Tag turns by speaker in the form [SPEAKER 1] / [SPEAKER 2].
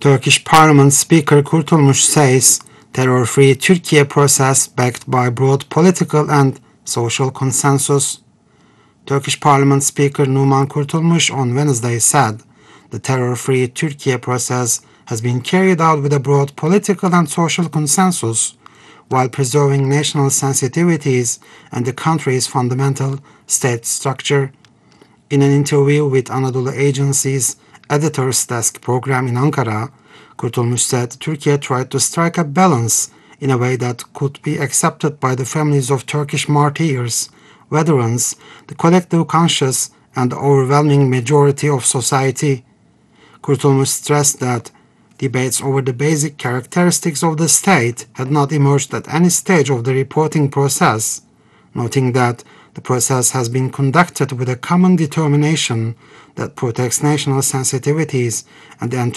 [SPEAKER 1] Turkish Parliament Speaker Kurtulmuş says terror-free Turkey process backed by broad political and social consensus. Turkish Parliament Speaker Numan Kurtulmuş on Wednesday said the terror-free Turkey process has been carried out with a broad political and social consensus while preserving national sensitivities and the country's fundamental state structure. In an interview with Anadolu Agency's Editor's Desk program in Ankara, Kurtulmuş said Turkey tried to strike a balance in a way that could be accepted by the families of Turkish martyrs, veterans, the collective conscience, and the overwhelming majority of society. Kurtulmuş stressed that debates over the basic characteristics of the state had not emerged at any stage of the reporting process, noting that the process has been conducted with a common determination that protects national sensitivities and the